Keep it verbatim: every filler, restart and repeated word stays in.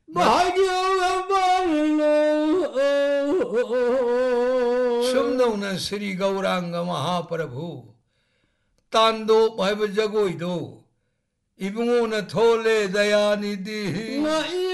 숨동는 श्री गौरांग महाप्रभु तांदो भाई जगोई दो इबुओ न थोले दयानिधि